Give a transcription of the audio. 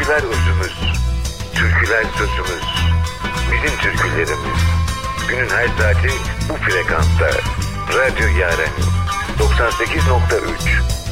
Şarkılar özümüz, türküler sözümüz. Bizim türkülerimiz. Günün her saati bu frekansta. Radyo Yaren 98.3